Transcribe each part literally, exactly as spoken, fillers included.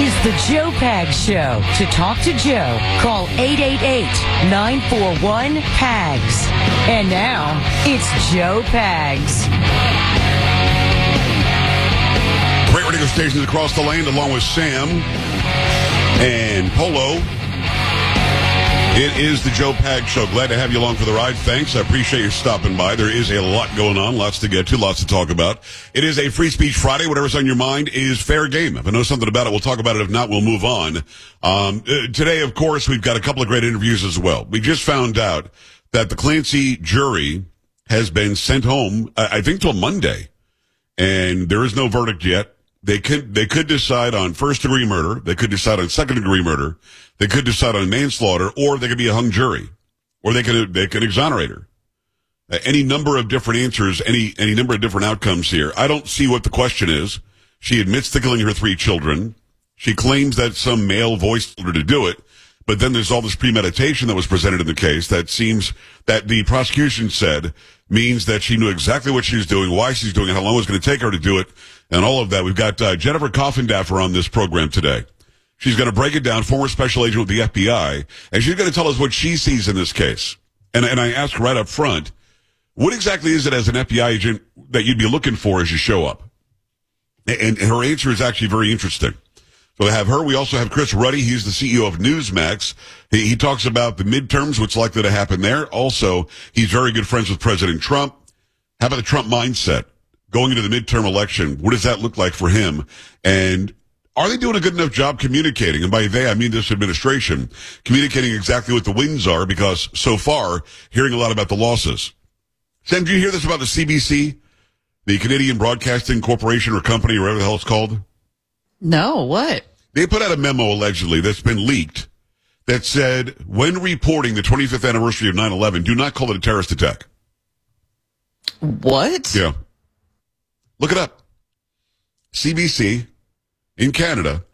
is the Joe Pags Show. To talk to Joe, call eight eight eight, nine four one, P A G S. And now, it's Joe Pags. Great radio stations across the land, along with Sam and Polo. It is the Joe Pags Show. Glad to have you along for the ride. Thanks. I appreciate you stopping by. There is a lot going on, lots to get to, lots to talk about. It is a Free Speech Friday. Whatever's on your mind is fair game. If I know something about it, we'll talk about it. If not, we'll move on. Um, uh, today, of course, we've got a couple of great interviews as well. We just found out that the Clancy jury has been sent home, uh, I think, till Monday. And there is no verdict yet. They could, they could decide on first degree murder. They could decide on second degree murder. They could decide on manslaughter, or they could be a hung jury, or they could, they could exonerate her. Uh, any number of different answers, any, any number of different outcomes here. I don't see what the question is. She admits to killing her three children. She claims that some male voice told her to do it. But then there's all this premeditation that was presented in the case that seems that the prosecution said means that she knew exactly what she was doing, why she's doing it, how long it was going to take her to do it, and all of that. We've got uh, Jennifer Coffindaffer on this program today. She's going to break it down, former special agent with the F B I, and she's going to tell us what she sees in this case. And, and I ask right up front, what exactly is it as an F B I agent that you'd be looking for as you show up? And, and her answer is actually very interesting. So we have her. We also have Chris Ruddy. He's the C E O of Newsmax. He, he talks about the midterms, what's likely to happen there. Also, he's very good friends with President Trump. How about the Trump mindset going into the midterm election? What does that look like for him? And are they doing a good enough job communicating? And by they, I mean this administration, communicating exactly what the wins are, because so far, hearing a lot about the losses. Sam, did you hear this about the C B C, the Canadian Broadcasting Corporation or Company, or whatever the hell it's called? No, what? They put out a memo, allegedly, that's been leaked, that said, when reporting the twenty-fifth anniversary of nine eleven, do not call it a terrorist attack. What? Yeah. Look it up. C B C in Canada,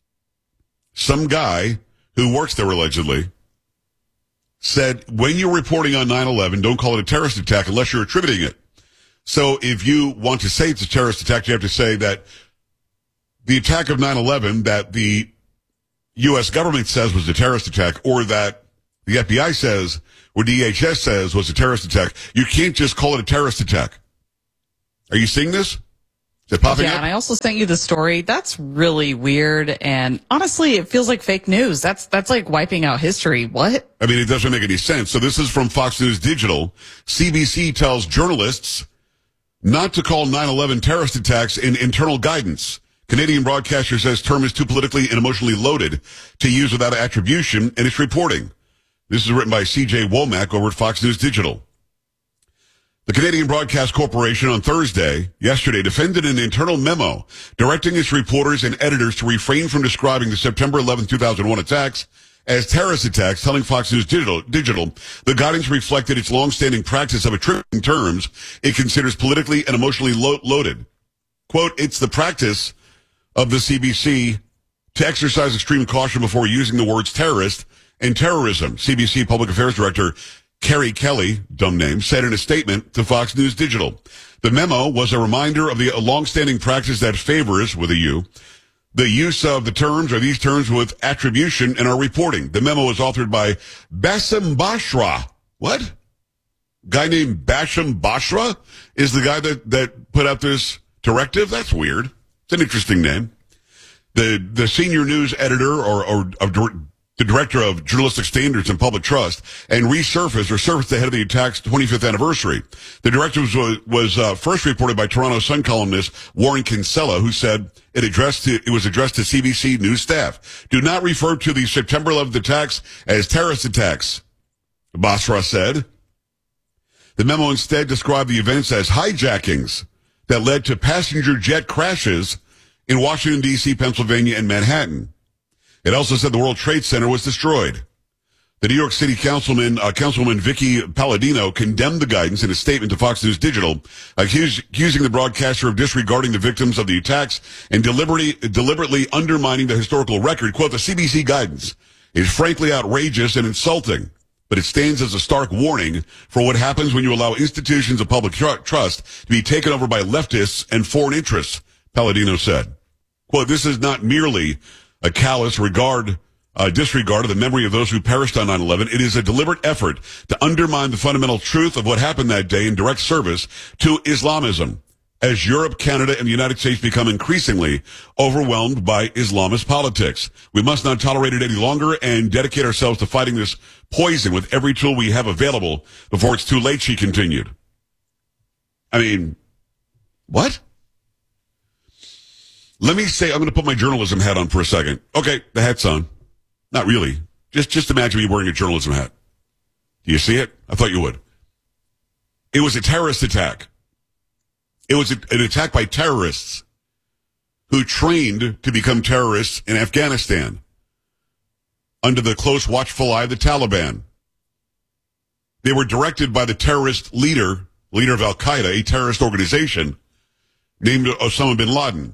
some guy who works there allegedly said, when you're reporting on nine eleven, don't call it a terrorist attack unless you're attributing it. So if you want to say it's a terrorist attack, you have to say that the attack of nine eleven that the U S government says was a terrorist attack, or that the F B I says, or D H S says was a terrorist attack. You can't just call it a terrorist attack. Are you seeing this? Is it popping yeah, up? and I also sent you the story. That's really weird, and honestly, it feels like fake news. That's that's like wiping out history. What? I mean, it doesn't make any sense. So this is from Fox News Digital. C B C tells journalists not to call nine eleven terrorist attacks in internal guidance. Canadian broadcaster says term is too politically and emotionally loaded to use without attribution in its reporting. This is written by C J Womack over at Fox News Digital. The Canadian Broadcast Corporation on Thursday, yesterday, defended an internal memo directing its reporters and editors to refrain from describing the September eleventh, two thousand one attacks as terrorist attacks, telling Fox News Digital, Digital the guidance reflected its longstanding practice of attributing terms it considers politically and emotionally lo- loaded. Quote, it's the practice of the C B C to exercise extreme caution before using the words terrorist and terrorism. C B C Public Affairs Director Kerry Kelly, dumb name, said in a statement to Fox News Digital. The memo was a reminder of the longstanding practice that favors, with a U, the use of the terms or these terms with attribution in our reporting. The memo was authored by Bassem Bashra. What? Guy named Bassem Bashra is the guy that, that put out this directive? That's weird. It's an interesting name. The the senior news editor or, or of, the director of journalistic standards and public trust and resurfaced or surfaced ahead of the attack's twenty-fifth anniversary. The directive was, was uh, first reported by Toronto Sun columnist Warren Kinsella, who said it addressed to, it was addressed to C B C News staff. Do not refer to the September eleventh attacks as terrorist attacks, Basra said. The memo instead described the events as hijackings that led to passenger jet crashes in Washington, D C, Pennsylvania, and Manhattan. It also said the World Trade Center was destroyed. The New York City Councilman, uh, Councilwoman Vicky Palladino condemned the guidance in a statement to Fox News Digital, accused, accusing the broadcaster of disregarding the victims of the attacks and deliberately, deliberately undermining the historical record. Quote, the C B C guidance is frankly outrageous and insulting, but it stands as a stark warning for what happens when you allow institutions of public tr- trust to be taken over by leftists and foreign interests, Palladino said. Quote, this is not merely a callous regard, uh, disregard of the memory of those who perished on nine eleven. It is a deliberate effort to undermine the fundamental truth of what happened that day in direct service to Islamism, as Europe, Canada, and the United States become increasingly overwhelmed by Islamist politics. We must not tolerate it any longer and dedicate ourselves to fighting this poison with every tool we have available before it's too late, she continued. I mean, what? Let me say, I'm going to put my journalism hat on for a second. Okay, the hat's on. Not really. Just, just imagine me wearing a journalism hat. Do you see it? I thought you would. It was a terrorist attack. It was a, an attack by terrorists who trained to become terrorists in Afghanistan under the close watchful eye of the Taliban. They were directed by the terrorist leader, leader of Al-Qaeda, a terrorist organization named Osama bin Laden.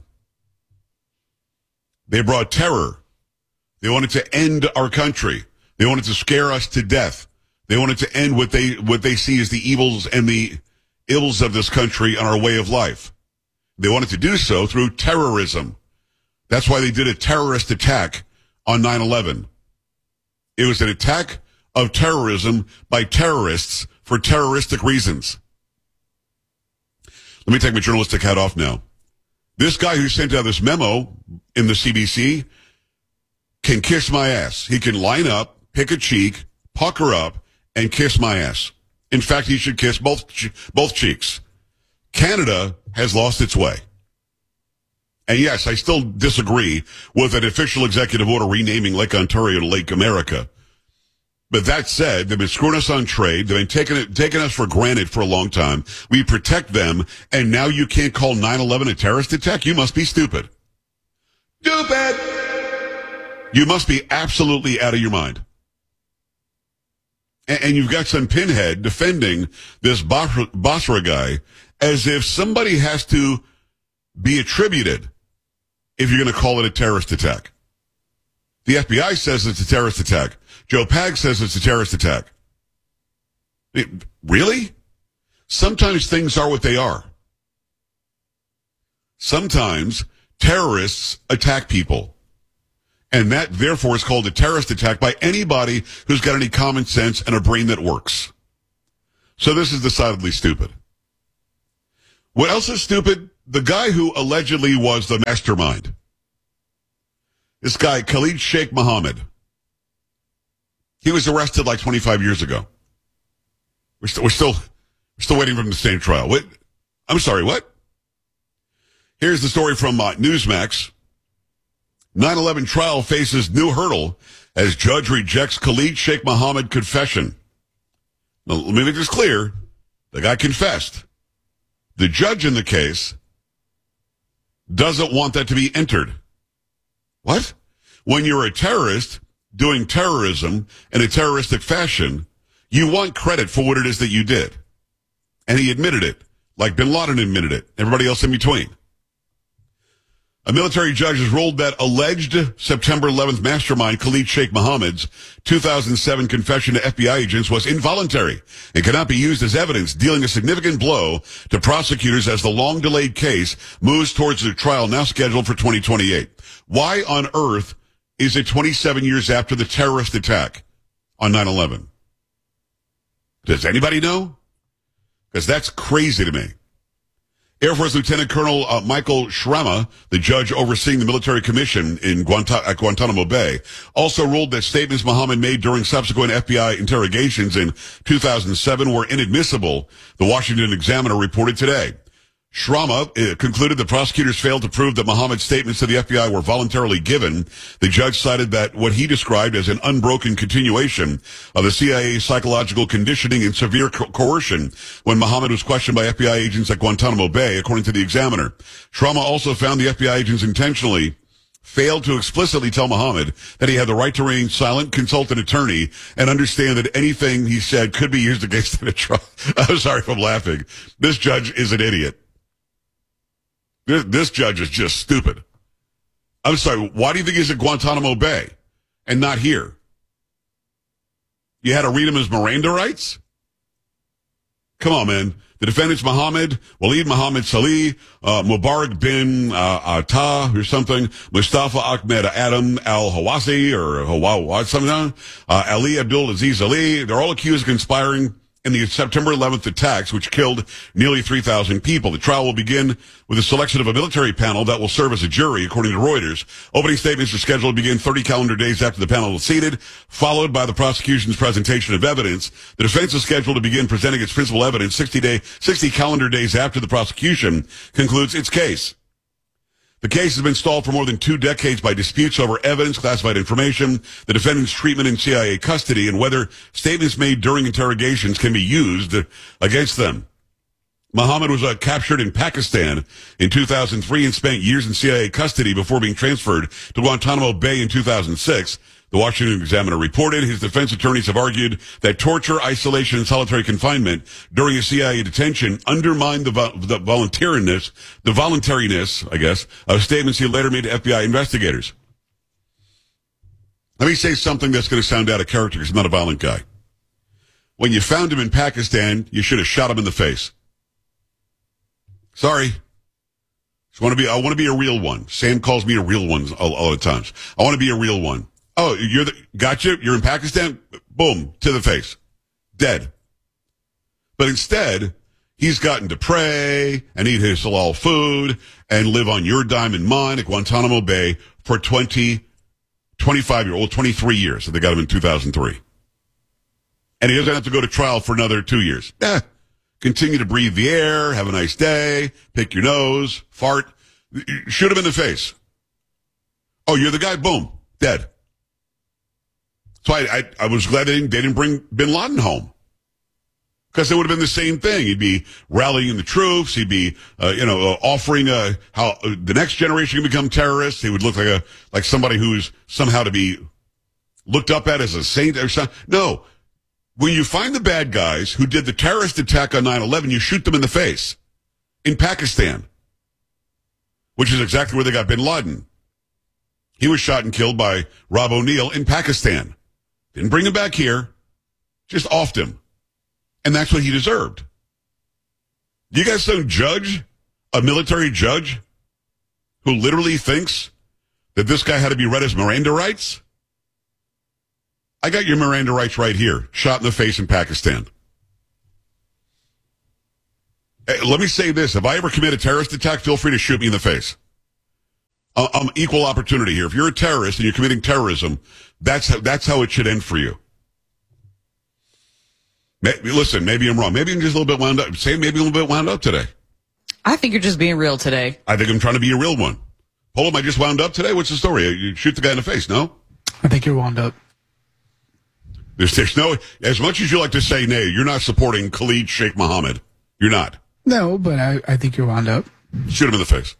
They brought terror. They wanted to end our country. They wanted to scare us to death. They wanted to end what they what they see as the evils and the ills of this country and our way of life. They wanted to do so through terrorism. That's why they did a terrorist attack on nine eleven. It was an attack of terrorism by terrorists for terroristic reasons. Let me take my journalistic hat off now. This guy who sent out this memo in the C B C can kiss my ass. He can line up, pick a cheek, pucker up, and kiss my ass. In fact, he should kiss both both cheeks. Canada has lost its way. And yes, I still disagree with an official executive order renaming Lake Ontario to Lake America. But that said, they've been screwing us on trade. They've been taking it, taking us for granted for a long time. We protect them, and now you can't call nine eleven a terrorist attack? You must be stupid. Stupid! You must be absolutely out of your mind. And, and you've got some pinhead defending this Basra guy as if somebody has to be attributed if you're going to call it a terrorist attack. The F B I says it's a terrorist attack. Joe Pag says it's a terrorist attack. It, really? Sometimes things are what they are. Sometimes terrorists attack people. And that, therefore, is called a terrorist attack by anybody who's got any common sense and a brain that works. So this is decidedly stupid. What else is stupid? The guy who allegedly was the mastermind. This guy, Khalid Sheikh Mohammed. He was arrested like twenty-five years ago. We're, st- we're still we're still waiting for him to stand trial. What? I'm sorry, what? Here's the story from uh, Newsmax. nine eleven trial faces new hurdle as judge rejects Khalid Sheikh Mohammed confession. Now, let me make this clear. The guy confessed. The judge in the case doesn't want that to be entered. What? When you're a terrorist doing terrorism in a terroristic fashion, you want credit for what it is that you did. And he admitted it, like bin Laden admitted it, everybody else in between. A military judge has ruled that alleged September eleventh mastermind Khalid Sheikh Mohammed's two thousand seven confession to F B I agents was involuntary and cannot be used as evidence, dealing a significant blow to prosecutors as the long-delayed case moves towards a trial now scheduled for twenty twenty-eight. Why on earth is it twenty-seven years after the terrorist attack on nine eleven? Does anybody know? Because that's crazy to me. Air Force Lieutenant Colonel uh, Michael Shrama, the judge overseeing the military commission in Guanta- at Guantanamo Bay, also ruled that statements Mohammed made during subsequent F B I interrogations in two thousand seven were inadmissible, the Washington Examiner reported today. Shrama uh, concluded the prosecutors failed to prove that Mohammed's statements to the F B I were voluntarily given. The judge cited that what he described as an unbroken continuation of the C I A psychological conditioning and severe co- coercion when Mohammed was questioned by F B I agents at Guantanamo Bay, according to the Examiner. Shrama also found the F B I agents intentionally failed to explicitly tell Mohammed that he had the right to remain silent, consult an attorney, and understand that anything he said could be used against him at trial. I'm sorry if I'm laughing. This judge is an idiot. This, this judge is just stupid. I'm sorry, why do you think he's at Guantanamo Bay and not here? You had to read him his Miranda rights? Come on, man. The defendants, Mohammed, Waleed Mohammed Salih, uh, Mubarak bin uh, Atta or something, Mustafa Ahmed Adam al-Hawasi or Hawawa, something, uh, Ali Abdul Aziz Ali. They're all accused of conspiring in the September eleventh attacks, which killed nearly three thousand people. The trial will begin with a selection of a military panel that will serve as a jury, according to Reuters. Opening statements are scheduled to begin thirty calendar days after the panel is seated, followed by the prosecution's presentation of evidence. The defense is scheduled to begin presenting its principal evidence sixty day, sixty calendar days after the prosecution concludes its case. The case has been stalled for more than two decades by disputes over evidence, classified information, the defendant's treatment in C I A custody, and whether statements made during interrogations can be used against them. Mohammed was uh, captured in Pakistan in two thousand three and spent years in C I A custody before being transferred to Guantanamo Bay in two thousand six. The Washington Examiner reported his defense attorneys have argued that torture, isolation, and solitary confinement during a C I A detention undermined the, vo- the voluntariness, the voluntariness, I guess, of statements he later made to F B I investigators. Let me say something that's going to sound out of character because I'm not a violent guy. When you found him in Pakistan, you should have shot him in the face. Sorry. Just want to be, I want to be a real one. Sam calls me a real one all, all the times. I want to be a real one. Oh, you're the, gotcha. You're in Pakistan. Boom, to the face. Dead. But instead, he's gotten to pray and eat his halal food and live on your dime and mine at Guantanamo Bay for twenty, twenty-five year old, twenty-three years. So they got him in two thousand three. And he doesn't have to go to trial for another two years. Eh, continue to breathe the air, have a nice day, pick your nose, fart, shoot him in the face. Oh, you're the guy? Boom, dead. So I, I, I was glad they didn't, they didn't bring bin Laden home. Because it would have been the same thing. He'd be rallying the troops. He'd be, uh, you know, uh, offering uh, how uh, the next generation can become terrorists. He would look like a like somebody who's somehow to be looked up at as a saint or something. No. When you find the bad guys who did the terrorist attack on nine eleven, you shoot them in the face. In Pakistan. Which is exactly where they got bin Laden. He was shot and killed by Rob O'Neill in Pakistan. Didn't bring him back here. Just offed him. And that's what he deserved. You guys don't judge a military judge who literally thinks that this guy had to be read as Miranda rights? I got your Miranda rights right here. Shot in the face in Pakistan. Hey, let me say this. If I ever commit a terrorist attack, feel free to shoot me in the face. I'm equal opportunity here. If you're a terrorist and you're committing terrorism, that's how, that's how it should end for you. Maybe, listen, maybe I'm wrong. Maybe I'm just a little bit wound up. Say maybe a little bit wound up today. I think you're just being real today. I think I'm trying to be a real one. Hold on, I just wound up today? What's the story? You shoot the guy in the face, no? I think you're wound up. There's, there's no, as much as you like to say nay, you're not supporting Khalid Sheikh Mohammed. You're not. No, but I, I think you're wound up. Shoot him in the face.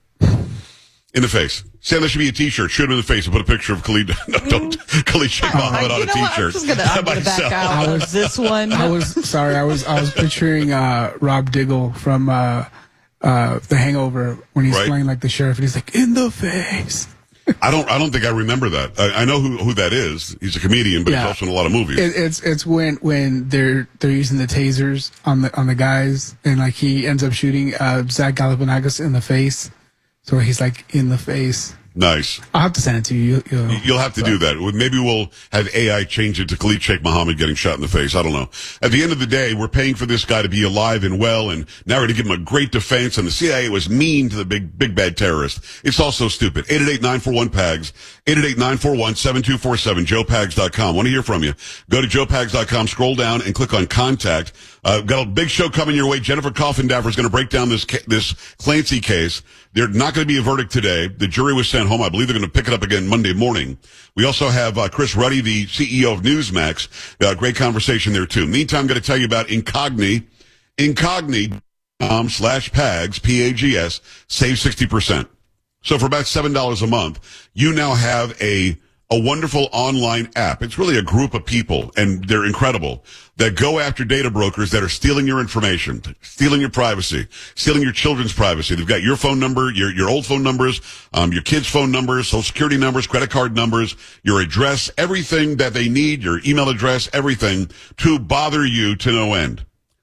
In the face. Sam, there should be a T-shirt. Shoot him in the face and put a picture of Khalid, no, don't, Khalid Sheikh Mohammed uh, on a know what? I'm T-shirt. just gonna, I'm gonna back out of this one. I was sorry. I was I was picturing uh, Rob Diggle from uh, uh, The Hangover when he's Right. playing like the sheriff, and he's like, "In the face." I don't. I don't think I remember that. I, I know who, who that is. He's a comedian, but Yeah. he's also in a lot of movies. It, it's it's when when they're they're using the tasers on the on the guys, and like he ends up shooting uh, Zach Galifianakis in the face. So he's like in the face. Nice. I'll have to send it to you. You'll, You'll have to do that. Maybe we'll have A I change it to Khalid Sheikh Mohammed getting shot in the face. I don't know. At the end of the day, we're paying for this guy to be alive and well, and now we're going to give him a great defense, and the C I A was mean to the big, big bad terrorist. It's all so stupid. eight eight eight, nine four one, P A G S, eight eight eight, nine four one, seven two four seven, joe pags dot com. Want to hear from you. Go to joe pags dot com, scroll down, and click on Contact. Uh, got a big show coming your way. Jennifer Coffindaffer is going to break down this ca- this Clancy case. There's not going to be a verdict today. The jury was sent home. I believe they're going to pick it up again Monday morning. We also have uh, Chris Ruddy, the C E O of Newsmax. Uh, great conversation there, too. Meantime, I'm going to tell you about Incogni. Incogni um, slash Pags, P A G S, save sixty percent. So for about seven dollars a month, you now have a a wonderful online app. It's really a group of people, and they're incredible, that go after data brokers that are stealing your information, stealing your privacy, stealing your children's privacy. They've got your phone number, your your old phone numbers, um, your kids' phone numbers, social security numbers, credit card numbers, your address, everything that they need, your email address, everything, to bother you to no end.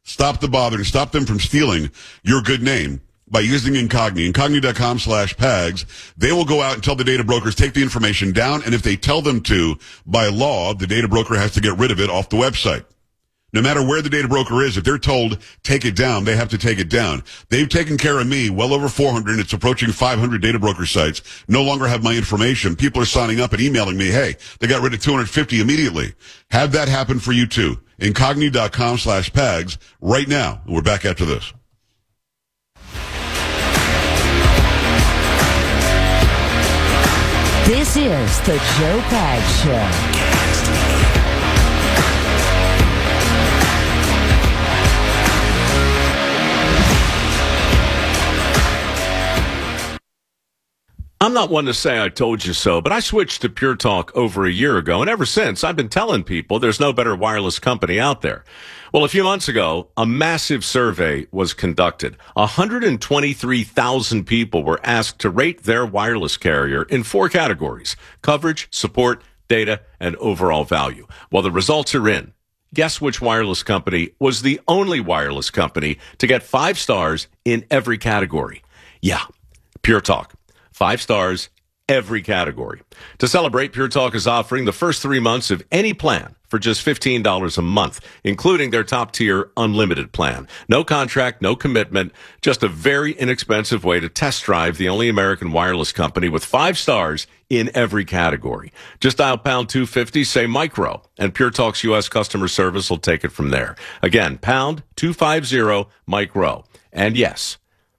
Stop the bother and stop them from stealing your good name by using Incogni. Incogni.com slash PAGS. They will go out and tell the data brokers, take the information down, and if they tell them to, by law, the data broker has to get rid of it off the website. No matter where the data broker is, if they're told, take it down, they have to take it down. They've taken care of me, well over four hundred, and it's approaching five hundred data broker sites. No longer have my information. People are signing up and emailing me, hey, they got rid of two hundred fifty immediately. Have that happen for you too. Incogni.com slash PAGS right now. We're back after this. This is the Joe Pags Show. I'm not one to say I told you so, but I switched to Pure Talk over a year ago, and ever since, I've been telling people there's no better wireless company out there. Well, a few months ago, a massive survey was conducted. one hundred twenty-three thousand people were asked to rate their wireless carrier in four categories: coverage, support, data, and overall value. Well, the results are in. Guess which wireless company was the only wireless company to get five stars in every category? Yeah, Pure Talk. Five stars, every category. To celebrate, Pure Talk is offering the first three months of any plan for just fifteen dollars a month, including their top-tier unlimited plan. No contract, no commitment, just a very inexpensive way to test drive the only American wireless company with five stars in every category. Just dial pound two fifty, say micro, and Pure Talk's U S customer service will take it from there. Again, pound two fifty, micro. And yes,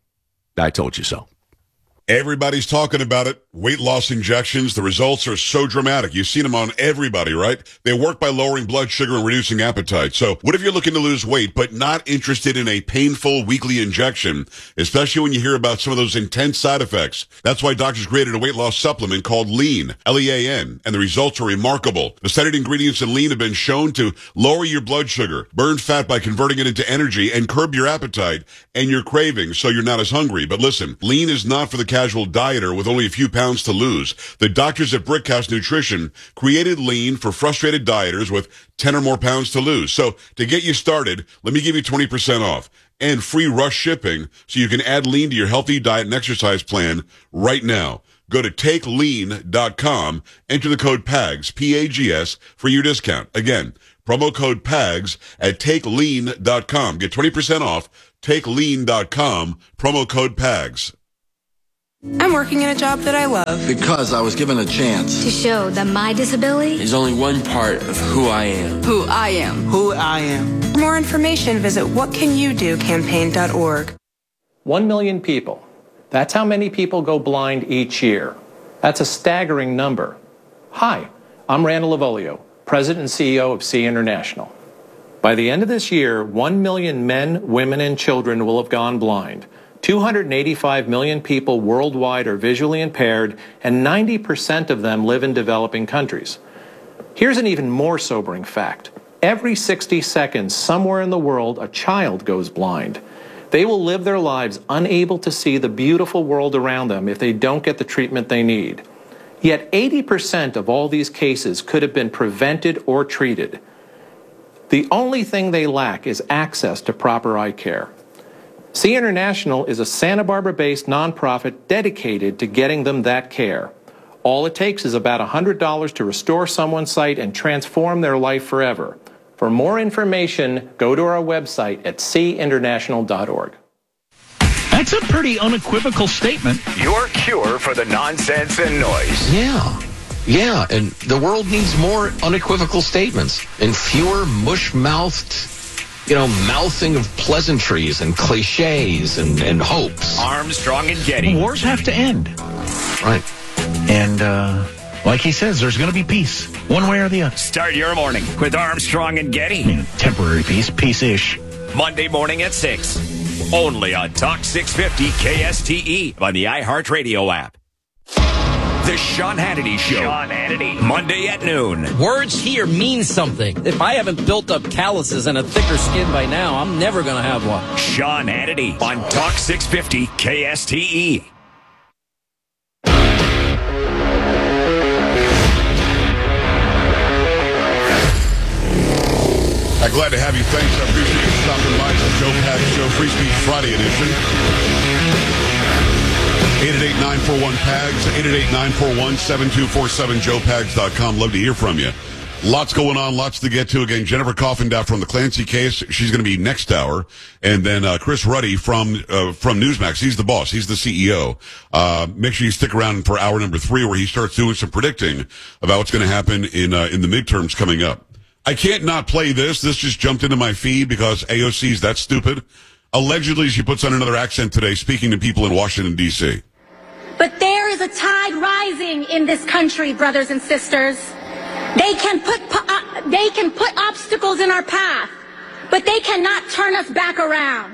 I told you so. Everybody's talking about it. Weight loss injections. The results are so dramatic. You've seen them on everybody, right? They work by lowering blood sugar and reducing appetite. So what if you're looking to lose weight, but not interested in a painful weekly injection, especially when you hear about some of those intense side effects? That's why doctors created a weight loss supplement called Lean, L E A N, and the results are remarkable. The studied ingredients in Lean have been shown to lower your blood sugar, burn fat by converting it into energy, and curb your appetite and your cravings so you're not as hungry. But listen, Lean is not for the casual dieter with only a few pounds to lose. The doctors at Brickhouse Nutrition created Lean for frustrated dieters with ten or more pounds to lose. So to get you started, let me give you twenty percent off and free rush shipping so you can add Lean to your healthy diet and exercise plan right now. Go to take lean dot com, enter the code PAGS, P A G S, for your discount. Again, promo code PAGS at take lean dot com. Get twenty percent off, take lean dot com, promo code PAGS. I'm working in a job that I love. Because I was given a chance. To show that my disability is only one part of who I am. Who I am. Who I am. For more information, visit what can you do campaign dot org. One million people. That's how many people go blind each year. That's a staggering number. Hi, I'm Randall Lavolio, President and C E O of See International. By the end of this year, one million men, women, and children will have gone blind. two hundred eighty-five million people worldwide are visually impaired, and ninety percent of them live in developing countries. Here's an even more sobering fact. Every sixty seconds, somewhere in the world, a child goes blind. They will live their lives unable to see the beautiful world around them if they don't get the treatment they need. Yet eighty percent of all these cases could have been prevented or treated. The only thing they lack is access to proper eye care. See International is a Santa Barbara-based nonprofit dedicated to getting them that care. All it takes is about one hundred dollars to restore someone's sight and transform their life forever. For more information, go to our website at see international dot org. That's a pretty unequivocal statement. Your cure for the nonsense and noise. Yeah. Yeah, and the world needs more unequivocal statements and fewer mush-mouthed, you know, mouthing of pleasantries and cliches and, and hopes. Armstrong and Getty. Wars have to end. Right. And, uh, like he says, there's going to be peace, one way or the other. Start your morning with Armstrong and Getty. I mean, temporary peace, peace-ish. Monday morning at six. Only on Talk six fifty K S T E on the iHeartRadio app. The Sean Hannity Show. Sean Hannity. Monday at noon. Words here mean something. If I haven't built up calluses and a thicker skin by now, I'm never going to have one. Sean Hannity on Talk six fifty K S T E. I'm glad to have you. Thanks. I appreciate you stopping by. It's the Joe Pags Show Free Speech Friday edition. eight eight eight, nine four one, P A G S, eight eight eight, nine four one, seven two four seven, joe pags dot com. Love to hear from you. Lots going on, lots to get to. Again, Jennifer Coffendaff from the Clancy case. She's going to be next hour. And then uh, Chris Ruddy from uh, from Newsmax. He's the boss. He's the C E O. Uh, make sure you stick around for hour number three where he starts doing some predicting about what's going to happen in uh, in the midterms coming up. I can't not play this. This just jumped into my feed because A O C's that stupid. Allegedly, she puts on another accent today speaking to people in Washington, D C But there is a tide rising in this country, brothers and sisters. They can put uh, they can put obstacles in our path, but they cannot turn us back around.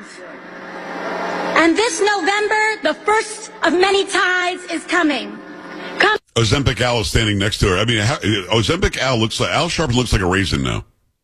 And this November, the first of many tides is coming. Come- Ozempic Al is standing next to her. I mean, how, Ozempic Al looks like Al Sharpton looks like a raisin now.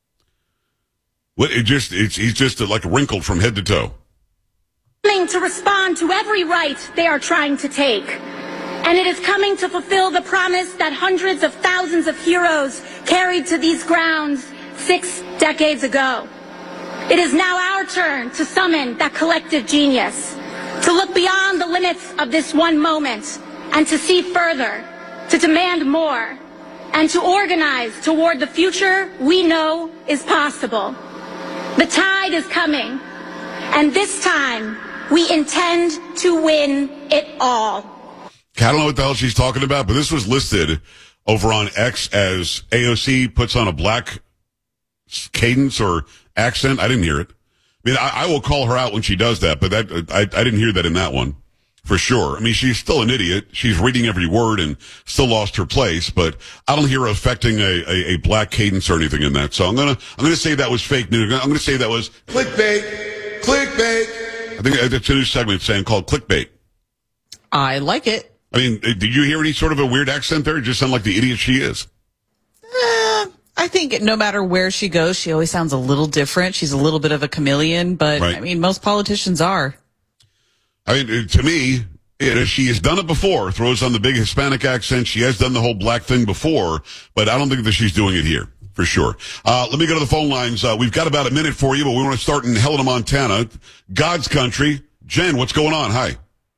What it just it's he's just like wrinkled from head to toe. To respond to every right they are trying to take. And it is coming to fulfill the promise that hundreds of thousands of heroes carried to these grounds six decades ago. It is now our turn to summon that collective genius, to look beyond the limits of this one moment and to see further, to demand more, and to organize toward the future we know is possible. The tide is coming, and this time we intend to win it all. I don't know what the hell she's talking about, but this was listed over on X as A O C puts on a black cadence or accent. I didn't hear it. I mean, I, I will call her out when she does that, but that I, I didn't hear that in that one for sure. I mean, she's still an idiot. She's reading every word and still lost her place, but I don't hear her affecting a, a, a black cadence or anything in that. So I'm gonna I'm gonna say that was fake news. I'm gonna say that was clickbait. Clickbait. I think that's a new segment saying called clickbait. I like it. I mean, did you hear any sort of a weird accent there? It just sounded like the idiot she is. Uh, I think no matter where she goes, she always sounds a little different. She's a little bit of a chameleon, but right. I mean, most politicians are. I mean, to me, you know, she has done it before, throws on the big Hispanic accent. She has done the whole black thing before, but I don't think that she's doing it here. For sure. Uh, let me go to the phone lines. Uh, we've got about a minute for you, but we want to start in Helena, Montana. God's country. Jen, what's going on? Hi.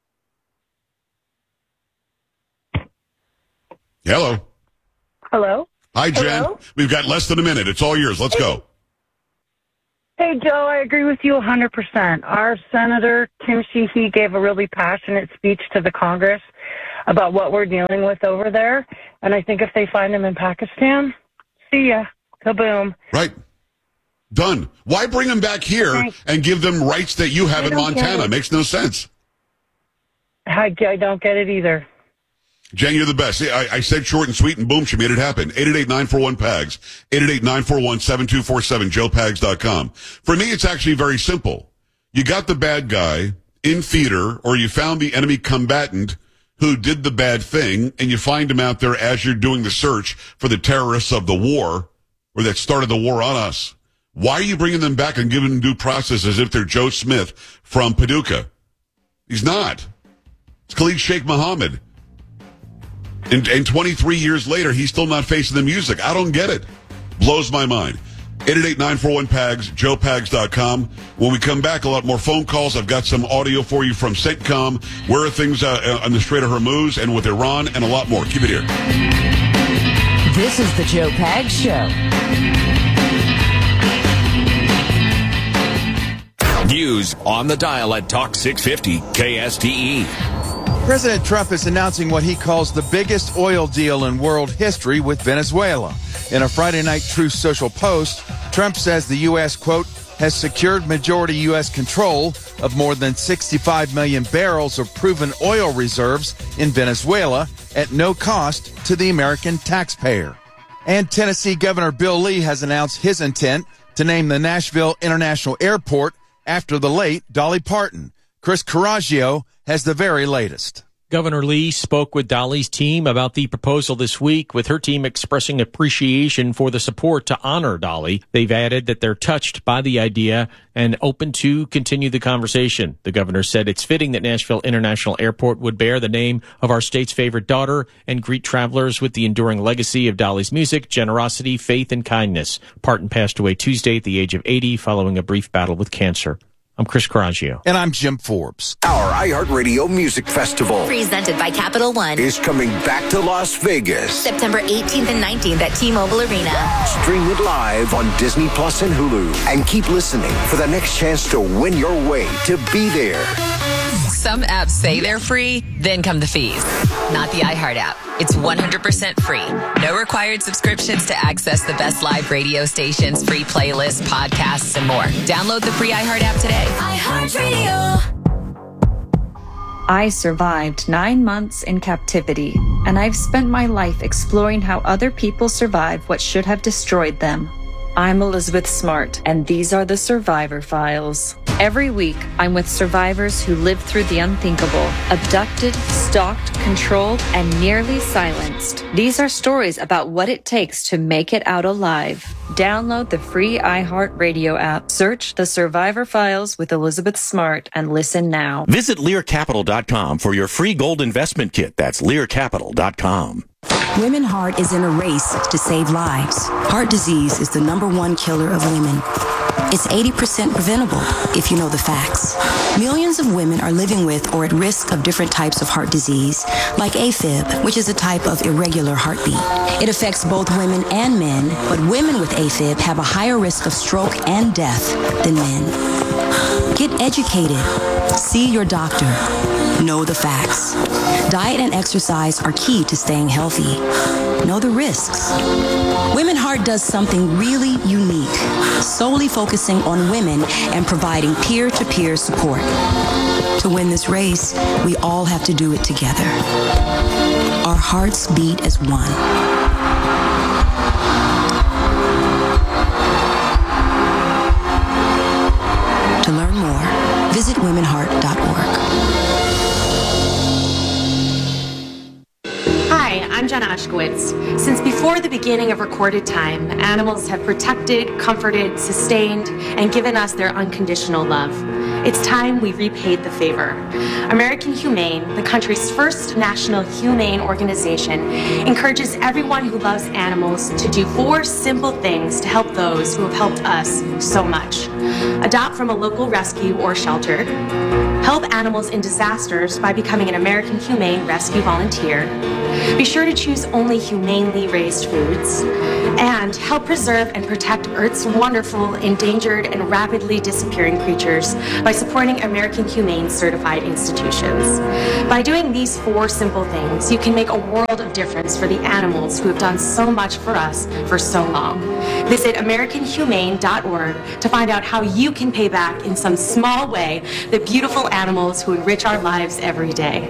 Hello. Hello. Hi, Jen. Hello? We've got less than a minute. It's all yours. Let's go. Hey, Joe, I agree with you one hundred percent. Our Senator, Tim Sheehy, gave a really passionate speech to the Congress about what we're dealing with over there. And I think if they find him in Pakistan, see ya. Kaboom. Right. Done. Why bring them back here Thanks. and give them rights that you have I in Montana? Makes no sense. I, I don't get it either. Jen, you're the best. I, I said short and sweet, and boom, she made it happen. eight eight eight, nine four one, P A G S, eight eight eight, nine four one, seven two four seven, joe pags dot com. For me, it's actually very simple. You got the bad guy in theater, or you found the enemy combatant who did the bad thing, and you find him out there as you're doing the search for the terrorists of the war, or that started the war on us. Why are you bringing them back and giving them due process as if they're Joe Smith from Paducah? He's not. It's Khalid Sheikh Mohammed. And, and twenty-three years later, he's still not facing the music. I don't get it. Blows my mind. eight eight eight, nine four one, P A G S, joe pags dot com. When we come back, a lot more phone calls. I've got some audio for you from CENTCOM. Where are things uh, on the Strait of Hormuz and with Iran, and a lot more. Keep it here. This is the Joe Pags Show. News on the dial at Talk six fifty K S T E. President Trump is announcing what he calls the biggest oil deal in world history with Venezuela. In a Friday night Truth Social post, Trump says the U S, quote, has secured majority U S control of more than sixty-five million barrels of proven oil reserves in Venezuela at no cost to the American taxpayer. And Tennessee Governor Bill Lee has announced his intent to name the Nashville International Airport after the late Dolly Parton. Chris Coraggio has the very latest. Governor Lee spoke with Dolly's team about the proposal this week, with her team expressing appreciation for the support to honor Dolly. They've added that they're touched by the idea and open to continue the conversation. The governor said it's fitting that Nashville International Airport would bear the name of our state's favorite daughter and greet travelers with the enduring legacy of Dolly's music, generosity, faith, and kindness. Parton passed away Tuesday at the age of eighty following a brief battle with cancer. I'm Chris Coraggio. And I'm Jim Forbes. Our iHeartRadio Music Festival, presented by Capital One, is coming back to Las Vegas. September eighteenth and nineteenth at T-Mobile Arena. Stream it live on Disney Plus and Hulu. And keep listening for the next chance to win your way to be there. Some apps say they're free, then come the fees. Not the iHeart app. It's one hundred percent free. No required subscriptions to access the best live radio stations, free playlists, podcasts, and more. Download the free iHeart app today. iHeartRadio. I survived nine months in captivity, and I've spent my life exploring how other people survive what should have destroyed them. I'm Elizabeth Smart, and these are the Survivor Files. Every week, I'm with survivors who lived through the unthinkable, abducted, stalked, controlled, and nearly silenced. These are stories about what it takes to make it out alive. Download the free iHeartRadio app, search The Survivor Files with Elizabeth Smart, and listen now. Visit Lear Capital dot com for your free gold investment kit. That's Lear Capital dot com. Women Heart is in a race to save lives. Heart disease is the number one killer of women. It's eighty percent preventable if you know the facts. Millions of women are living with or at risk of different types of heart disease, like AFib, which is a type of irregular heartbeat. It affects both women and men, but women with AFib have a higher risk of stroke and death than men. Get educated. See your doctor. Know the facts. Diet and exercise are key to staying healthy. Know the risks. Women Heart does something really unique, solely focusing on women and providing peer-to-peer support. To win this race, we all have to do it together. Our hearts beat as one. To learn more, visit women heart dot org. Hi, I'm Jenna Ushkowitz. Since before the beginning of recorded time, animals have protected, comforted, sustained, and given us their unconditional love. It's time we repaid the favor. American Humane, the country's first national humane organization, encourages everyone who loves animals to do four simple things to help those who have helped us so much. Adopt from a local rescue or shelter. Help animals in disasters by becoming an American Humane Rescue Volunteer. Be sure to choose only humanely raised foods. And help preserve and protect Earth's wonderful, endangered, and rapidly disappearing creatures by supporting American Humane certified institutions. By doing these four simple things, you can make a world of difference for the animals who have done so much for us for so long. Visit American Humane dot org to find out how you can pay back in some small way the beautiful animals who enrich our lives every day.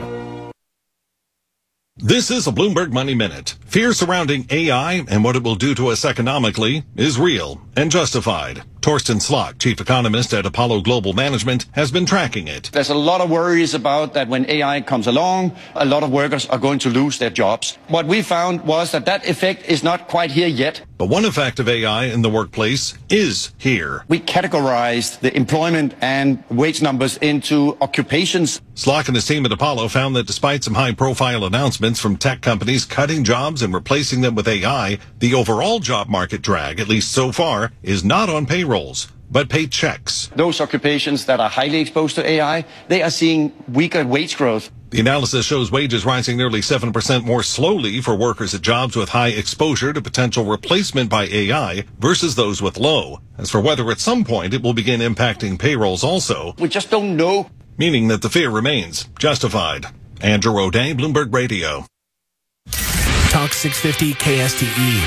This is a Bloomberg Money Minute. Fear surrounding A I and what it will do to us economically is real and justified. Torsten Slok, chief economist at Apollo Global Management, has been tracking it. There's a lot of worries about that when A I comes along, a lot of workers are going to lose their jobs. What we found was that that effect is not quite here yet. But one effect of A I in the workplace is here. We categorized the employment and wage numbers into occupations. Slok and his team at Apollo found that despite some high-profile announcements from tech companies cutting jobs and replacing them with A I, the overall job market drag, at least so far, is not on payrolls, but paychecks. Those occupations that are highly exposed to A I, they are seeing weaker wage growth. The analysis shows wages rising nearly seven percent more slowly for workers at jobs with high exposure to potential replacement by A I versus those with low. As for whether at some point it will begin impacting payrolls also, we just don't know. Meaning that the fear remains justified. Andrew O'Day, Bloomberg Radio. Talk six fifty K S T E.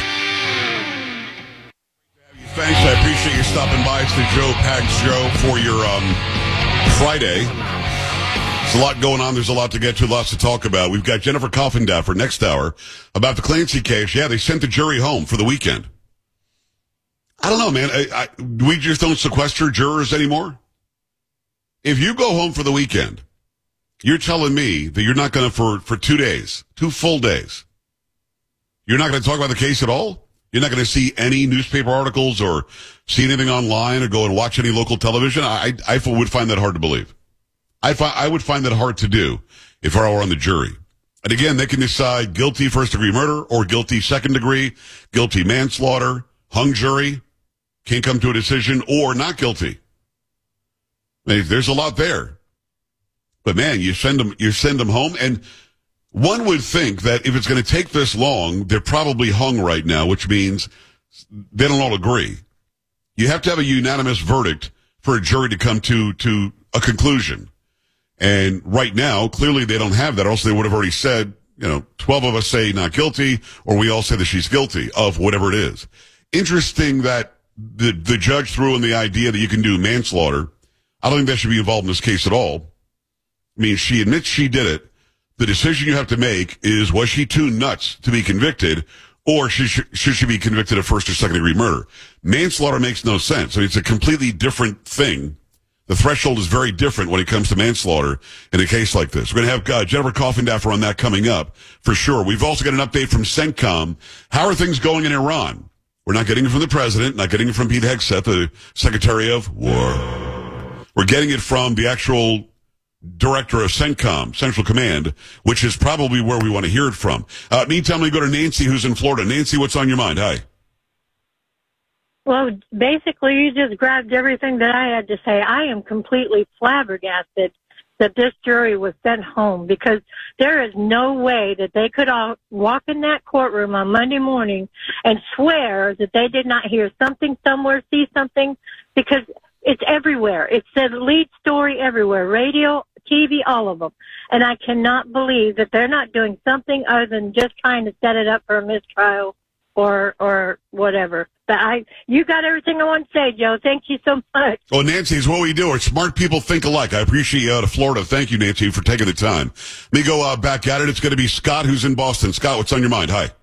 Thanks. I appreciate you stopping by. It's the Joe Pags Show for your um, Friday. There's a lot going on. There's a lot to get to, lots to talk about. We've got Jennifer Coffindaffer next hour about the Clancy case. Yeah, they sent the jury home for the weekend. I don't know, man. I, I, we just don't sequester jurors anymore. If you go home for the weekend You're telling me that you're not going to, for, for two days, two full days, you're not going to talk about the case at all? You're not going to see any newspaper articles or see anything online or go and watch any local television? I, I would find that hard to believe. I, fi- I would find that hard to do if I were on the jury. And again, they can decide guilty first-degree murder or guilty second-degree, guilty manslaughter, hung jury, can't come to a decision, or not guilty. I mean, there's a lot there. But man, you send them, you send them home, and one would think that if it's going to take this long, they're probably hung right now, which means they don't all agree. You have to have a unanimous verdict for a jury to come to, to a conclusion. And right now, clearly they don't have that, or else they would have already said, you know, twelve of us say not guilty, or we all say that she's guilty of whatever it is. Interesting that the, the judge threw in the idea that you can do manslaughter. I don't think that should be involved in this case at all. I mean, she admits she did it. The decision you have to make is, was she too nuts to be convicted, or should she, should she be convicted of first or second degree murder? Manslaughter makes no sense. I mean, it's a completely different thing. The threshold is very different when it comes to manslaughter in a case like this. We're going to have uh, Jennifer Coffindaffer on that coming up for sure. We've also got an update from CENTCOM. How are things going in Iran? We're not getting it from the president, not getting it from Pete Hegseth, the Secretary of War. We're getting it from the actual director of CENTCOM, Central Command, which is probably where we want to hear it from. Uh, meantime, we go to Nancy, who's in Florida. Nancy, what's on your mind? Hi. Well, basically, you just grabbed everything that I had to say. I am completely flabbergasted that this jury was sent home, because there is no way that they could all walk in that courtroom on Monday morning and swear that they did not hear something somewhere, see something, because it's everywhere. It's the lead story everywhere, radio, T V, all of them. And I cannot believe that they're not doing something other than just trying to set it up for a mistrial or or whatever. But I, you got everything I want to say, Joe. Thank you so much. Well, Nancy, is what we do. Our smart people think alike. I appreciate you out of Florida. Thank you, Nancy, for taking the time. Let me go uh, back at it. It's going to be Scott, who's in Boston. Scott, what's on your mind? Hi.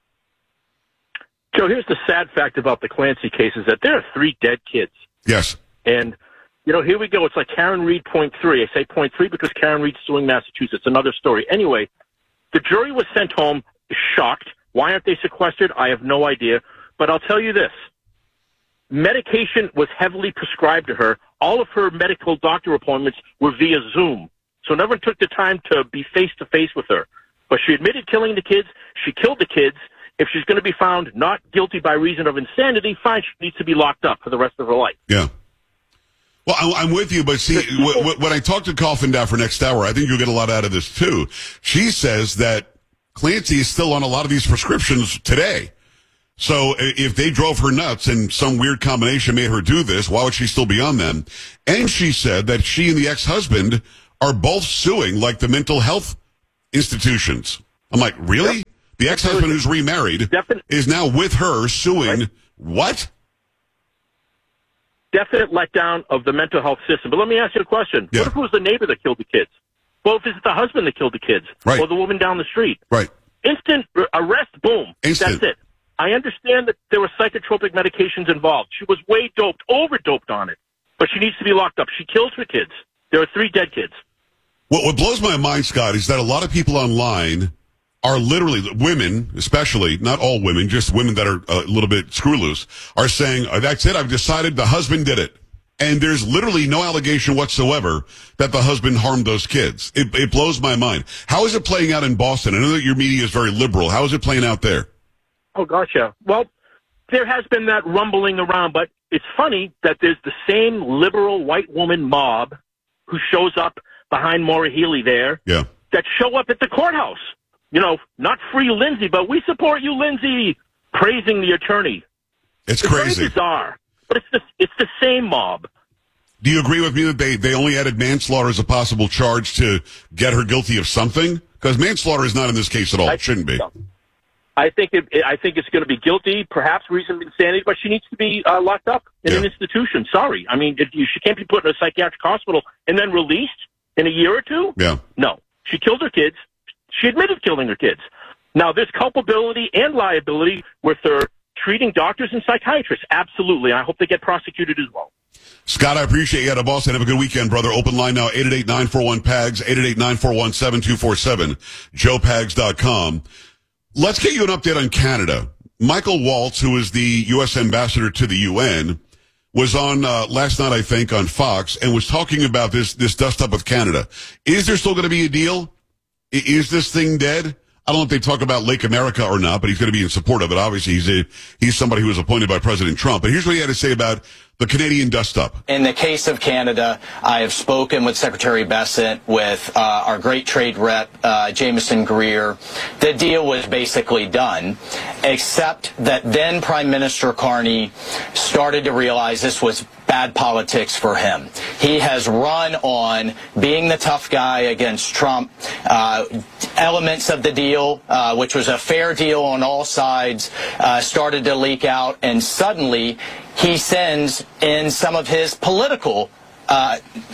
Joe, here's the sad fact about the Clancy case is that there are three dead kids. Yes. And, you know, here we go. It's like Karen Reed point three. I say point three because Karen Reed's suing Massachusetts. Another story. Anyway, the jury was sent home shocked. Why aren't they sequestered? I have no idea. But I'll tell you this. Medication was heavily prescribed to her. All of her medical doctor appointments were via Zoom. So no one took the time to be face-to-face with her. But she admitted killing the kids. She killed the kids. If she's going to be found not guilty by reason of insanity, fine, she needs to be locked up for the rest of her life. Yeah. Well, I'm with you, but see, when I talk to Coffindaffer next hour, I think you'll get a lot out of this, too. She says that Clancy is still on a lot of these prescriptions today. So if they drove her nuts and some weird combination made her do this, why would she still be on them? And she said that she and the ex-husband are both suing, like, the mental health institutions. I'm like, really? Yep. The ex-husband who's remarried Definite. is now with her suing right. what? Definite letdown of the mental health system. But let me ask you a question. Yeah. What if it was the neighbor that killed the kids? Well, if it's the husband that killed the kids? Right. Or the woman down the street? Right. Instant arrest, boom. Instant. That's it. I understand that there were psychotropic medications involved. She was way doped, over-doped on it. But she needs to be locked up. She kills her kids. There are three dead kids. What, what blows my mind, Scott, is that a lot of people online are literally, women especially, not all women, just women that are a little bit screw loose, are saying, oh, that's it, I've decided the husband did it. And there's literally no allegation whatsoever that the husband harmed those kids. It, it blows my mind. How is it playing out in Boston? I know that your media is very liberal. How is it playing out there? Oh, gotcha. Well, there has been that rumbling around, but it's funny that there's the same liberal white woman mob who shows up behind Maura Healey there yeah. that show up at the courthouse. You know, not free Lindsay, but we support you, Lindsay, praising the attorney. It's, it's crazy. Very bizarre, but it's the, it's the same mob. Do you agree with me that they, they only added manslaughter as a possible charge to get her guilty of something? Because manslaughter is not in this case at all. I, it shouldn't be. No. I think it, I think it's going to be guilty, perhaps reason of insanity, but she needs to be uh, locked up in yeah. an institution. Sorry. I mean, if you, she can't be put in a psychiatric hospital and then released in a year or two. Yeah. No. She killed her kids. She admitted killing her kids. Now, there's culpability and liability with her treating doctors and psychiatrists. Absolutely. I hope they get prosecuted as well. Scott, I appreciate you. Had a boss and have a good weekend, brother. Open line now, eight eight eight, nine four one, P A G S, eight eight eight, nine four one, seven two four seven, joe pags dot com. Let's get you an update on Canada. Michael Waltz, who is the U S ambassador to the U N, was on uh, last night, I think, on Fox, and was talking about this this dust-up with Canada. Is there still going to be a deal? I- is this thing dead? I don't know if they talk about Lake America or not, but he's going to be in support of it. Obviously, he's a, he's somebody who was appointed by President Trump. But here's what he had to say about the Canadian dust-up. In the case of Canada, I have spoken with Secretary Bessent, with uh, our great trade rep, uh, Jameson Greer. The deal was basically done, except that then Prime Minister Carney started to realize this was bad politics for him. He has run on being the tough guy against Trump. Uh, elements of the deal, uh, which was a fair deal on all sides, uh, started to leak out, and suddenly he sends in some of his political uh,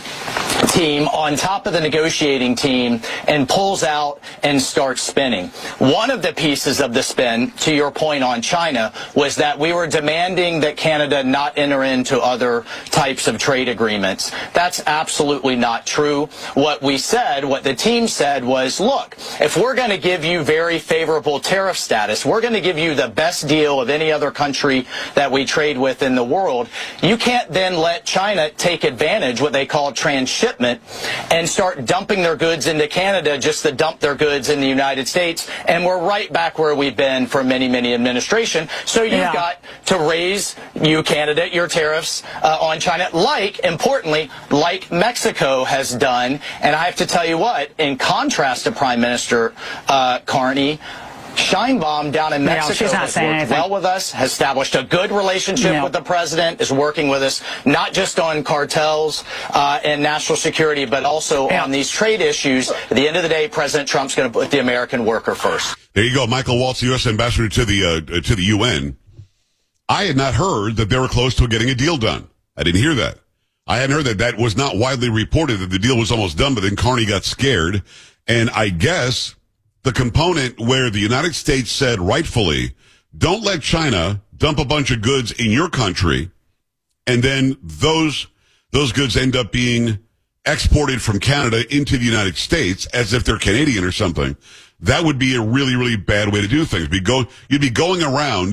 team on top of the negotiating team and pulls out and starts spinning. One of the pieces of the spin, to your point on China, was that we were demanding that Canada not enter into other types of trade agreements. That's absolutely not true. What we said, what the team said was, look, if we're going to give you very favorable tariff status, we're going to give you the best deal of any other country that we trade with in the world, you can't then let China take advantage, what they call transshipment, and start dumping their goods into Canada just to dump their goods in the United States. And we're right back where we've been for many, many administration. So you've Yeah. got to raise, you Canada, your tariffs uh, on China, like, importantly, like Mexico has done. And I have to tell you what, in contrast to Prime Minister uh, Carney, Sheinbaum down in No, Mexico she's not has saying worked anything. well with us, has established a good relationship No. with the president, is working with us not just on cartels uh, and national security, but also Yeah. on these trade issues. At the end of the day, President Trump's going to put the American worker first. There you go. Michael Waltz, the U S ambassador to the uh, to the U N. I had not heard that they were close to getting a deal done. I didn't hear that. I hadn't heard that. That was not widely reported that the deal was almost done, but then Carney got scared. And I guess the component where the United States said rightfully, don't let China dump a bunch of goods in your country, and then those those goods end up being exported from Canada into the United States as if they're Canadian or something. That would be a really, really bad way to do things. Be go, you'd be going around,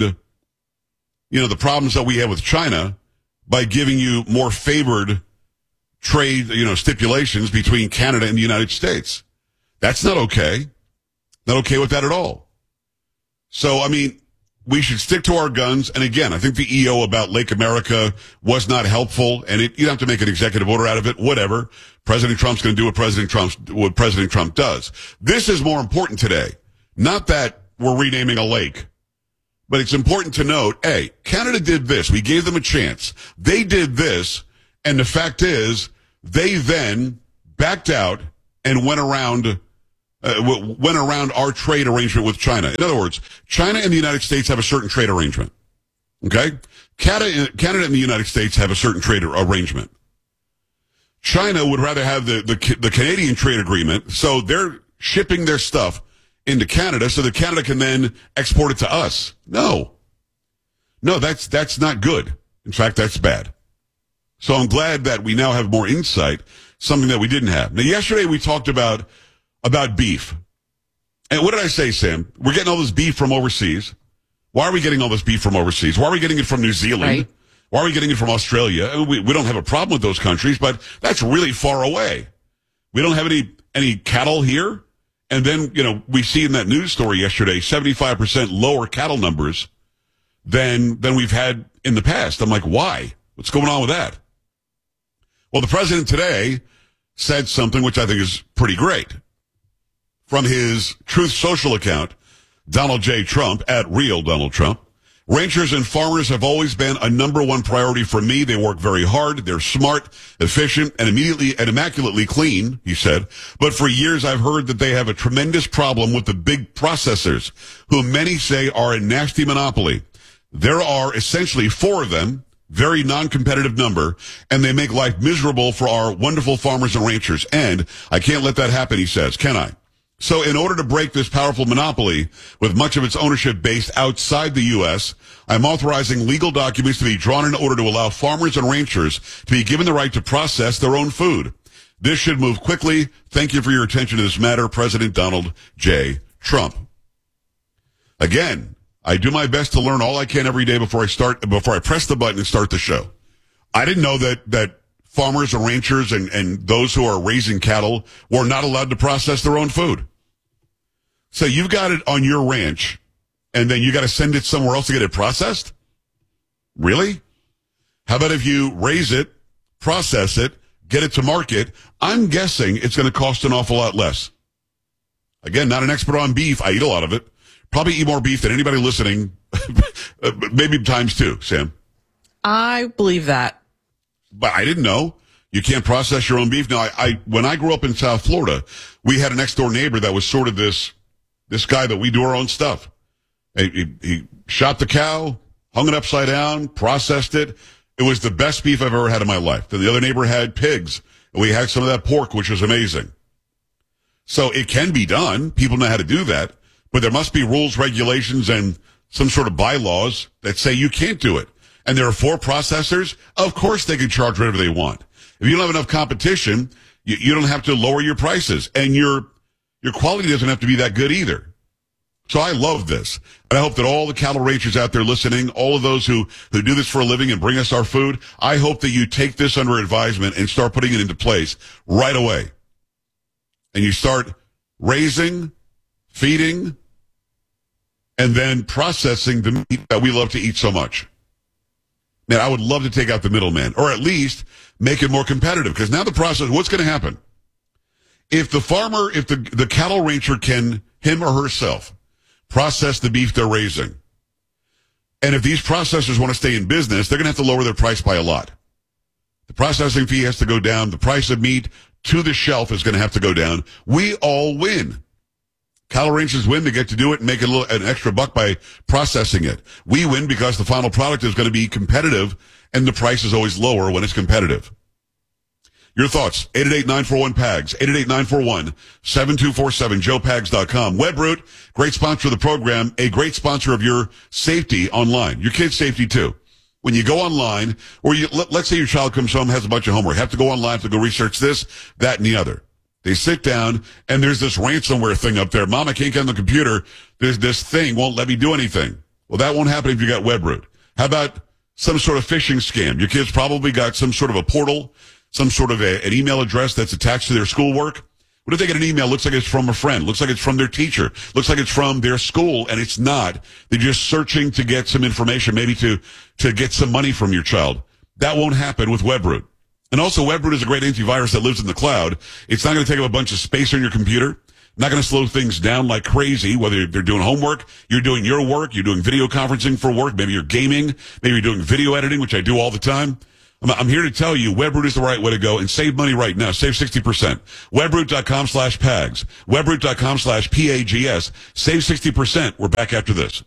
you know, the problems that we have with China by giving you more favored trade, you know, stipulations between Canada and the United States. That's not okay. Not okay with that at all. So, I mean, we should stick to our guns. And again, I think the E O about Lake America was not helpful, and it, you don't have to make an executive order out of it. Whatever. President Trump's going to do what President Trump's, what President Trump does. This is more important today. Not that we're renaming a lake, but it's important to note, hey, Canada did this. We gave them a chance. They did this. And the fact is, they then backed out and went around Uh, w- went around our trade arrangement with China. In other words, China and the United States have a certain trade arrangement. Okay? Canada, Canada and the United States have a certain trade arrangement. China would rather have the, the, the Canadian trade agreement, so they're shipping their stuff into Canada so that Canada can then export it to us. No. No, that's, that's not good. In fact, that's bad. So I'm glad that we now have more insight, something that we didn't have. Now, yesterday we talked about About beef. And what did I say, Sam? We're getting all this beef from overseas. Why are we getting all this beef from overseas? Why are we getting it from New Zealand? Right. Why are we getting it from Australia? I mean, we, we don't have a problem with those countries, but that's really far away. We don't have any, any cattle here. And then, you know, we see in that news story yesterday, seventy-five percent lower cattle numbers than, than we've had in the past. I'm like, why? What's going on with that? Well, the president today said something which I think is pretty great. From his Truth Social account, Donald J. Trump, at Real Donald Trump. Ranchers and farmers have always been a number one priority for me. They work very hard. They're smart, efficient, and immediately and immaculately clean, he said. But for years, I've heard that they have a tremendous problem with the big processors, who many say are a nasty monopoly. There are essentially four of them, very non-competitive number, and they make life miserable for our wonderful farmers and ranchers. And I can't let that happen, he says, can I? So in order to break this powerful monopoly, with much of its ownership based outside the U S, I'm authorizing legal documents to be drawn in order to allow farmers and ranchers to be given the right to process their own food. This should move quickly. Thank you for your attention to this matter, President Donald J. Trump. Again, I do my best to learn all I can every day before I start, before I press the button and start the show. I didn't know that, that farmers and ranchers and, and those who are raising cattle were not allowed to process their own food. So you've got it on your ranch, and then you got to send it somewhere else to get it processed? Really? How about if you raise it, process it, get it to market? I'm guessing it's going to cost an awful lot less. Again, not an expert on beef. I eat a lot of it. Probably eat more beef than anybody listening. Maybe times two, Sam. I believe that. But I didn't know. You can't process your own beef. Now, I, I when I grew up in South Florida, we had a next door neighbor that was sort of this this guy that we do our own stuff. He, he, he shot the cow, hung it upside down, processed it. It was the best beef I've ever had in my life. Then the other neighbor had pigs, and we had some of that pork, which was amazing. So it can be done. People know how to do that. But there must be rules, regulations, and some sort of bylaws that say you can't do it. And there are four processors. Of course they can charge whatever they want. If you don't have enough competition, you, you don't have to lower your prices. And your your quality doesn't have to be that good either. So I love this. And I hope that all the cattle ranchers out there listening, all of those who, who do this for a living and bring us our food, I hope that you take this under advisement and start putting it into place right away. And you start raising, feeding, and then processing the meat that we love to eat so much. Man, I would love to take out the middleman, or at least make it more competitive. Because now the process, what's going to happen? If the farmer, if the, the cattle rancher can, him or herself, process the beef they're raising, and if these processors want to stay in business, they're going to have to lower their price by a lot. The processing fee has to go down. The price of meat to the shelf is going to have to go down. We all win. Cattle ranchers win. They get to do it and make a little, an extra buck by processing it. We win because the final product is going to be competitive, and the price is always lower when it's competitive. Your thoughts, eight eight eight, nine four one, P A G S, eight eight eight, nine four one, seven two four seven, joe pags dot com. Webroot, great sponsor of the program, a great sponsor of your safety online, your kids' safety too. When you go online, or you, let, let's say your child comes home, has a bunch of homework, have to go online to go research this, that, and the other. They sit down, and there's this ransomware thing up there. Mom, I can't get on the computer. There's this thing, won't let me do anything. Well, that won't happen if you got Webroot. How about some sort of phishing scam? Your kids probably got some sort of a portal, some sort of a, an email address that's attached to their schoolwork. What if they get an email, looks like it's from a friend, looks like it's from their teacher, looks like it's from their school, and it's not. They're just searching to get some information, maybe to, to get some money from your child. That won't happen with Webroot. And also, Webroot is a great antivirus that lives in the cloud. It's not going to take up a bunch of space on your computer. Not going to slow things down like crazy, whether they're doing homework, you're doing your work, you're doing video conferencing for work, maybe you're gaming, maybe you're doing video editing, which I do all the time. I'm, I'm here to tell you, Webroot is the right way to go, and save money right now. Save sixty percent. Webroot.com slash PAGS. Webroot.com slash P A G S. Save sixty percent. We're back after this.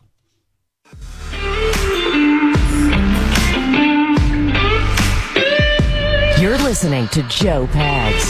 You're listening to Joe Pags.